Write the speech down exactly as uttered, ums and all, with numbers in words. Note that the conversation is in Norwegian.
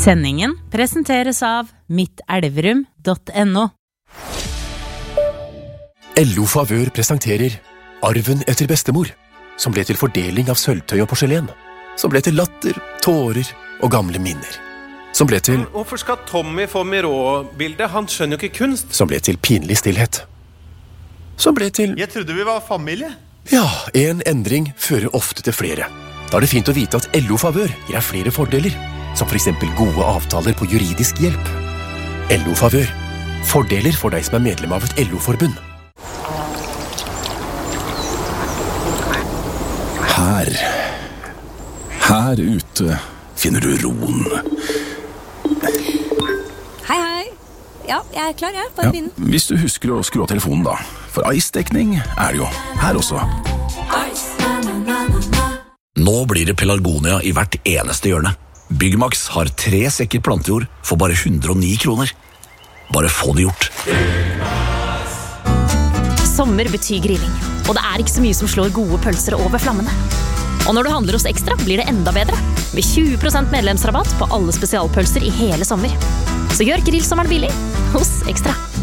Sendingen presenteres av mittelverum punktum no. L O Favør presenterer Arven etter bestemor, som ble til fordeling av sølvtøy og porselen, som ble til latter, tårer og gamle minner, som ble til Hvorfor skal Tommy få Miró-bildet? Han skjønner jo ikke kunst. Som ble til pinlig stillhet, som ble til Jeg trodde vi var familie. Ja, en endring fører ofte til flere. Da er det fint å vite at L O Favør gir deg flere fordeler, som for eksempel gode avtaler på juridisk hjelp. L O Favør. Fordeler for deg som er medlem av et L O-forbund. Her, her ute finner du roen. Hei, hei. Ja, jeg er klar, jeg, på Ja, vinden. hvis du husker å skru av telefonen da, for ice-dekning er det jo her også. Nå blir det pelargonia i hvert eneste hjørne. Byggmax har tre sekker plantejord for bare hundre og ni kroner. Bare få det gjort. Sommer betyr grilling, og det er ikke så mye som slår gode pølser over flammene. Og når du handler hos Ekstra, blir det enda bedre, med tjue prosent medlemsrabatt på alle spesialpølser i hele sommer. Så gjør grillsommeren billig hos Ekstra.